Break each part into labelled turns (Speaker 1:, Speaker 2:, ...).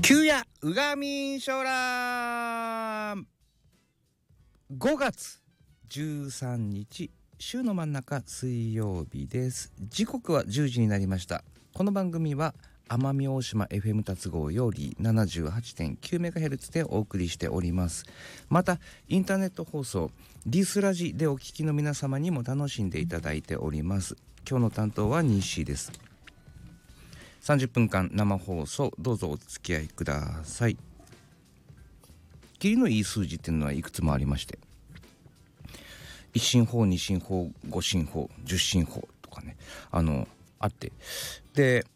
Speaker 1: 旧夜うがみんしょらー5月13日週の真ん中水曜日です。時刻は10時になりました。この番組は奄美大島 FM 達合より 78.9MHz でお送りしております。またインターネット放送リスラジでお聞きの皆様にも楽しんでいただいております。今日の担当は西です。30分間生放送どうぞお付き合いください。切りのいい数字っていうのはいくつもありまして、1進法2進法5進法10進法とかねあって、で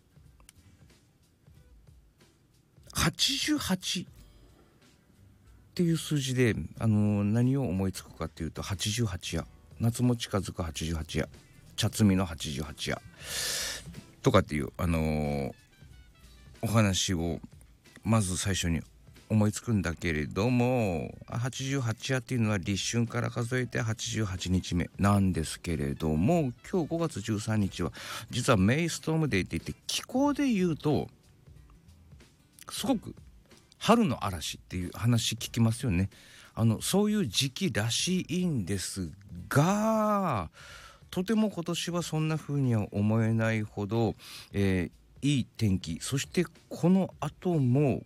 Speaker 1: 88っていう数字で何を思いつくかっていうと、88夜、夏も近づく88夜、茶摘みの88夜とかっていうお話をまず最初に思いつくんだけれども、88夜っていうのは立春から数えて88日目なんですけれども、今日5月13日は実はメイストームデーって言って、気候で言うとすごく春の嵐っていう話聞きますよね。そういう時期らしいんですが、とても今年はそんな風には思えないほど、いい天気、そしてこの後も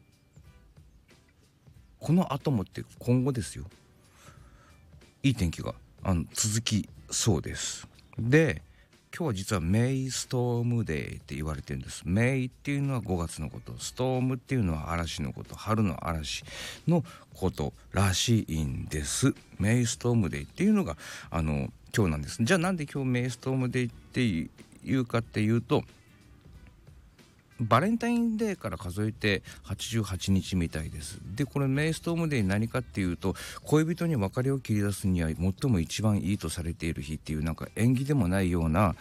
Speaker 1: って今後ですよ、いい天気が続きそうです。で、今日は実はメイストームデーって言われてるんです。メイっていうのは5月のこと、ストームっていうのは嵐のこと、春の嵐のことらしいんです。メイストームデーっていうのが今日なんです。じゃあなんで今日メイストームデーっていうかっていうと、バレンタインデーから数えて88日みたいです。で、これメイストームデー何かっていうと、恋人に別れを切り出すには最も一番いいとされている日っていう、なんか縁起でもないような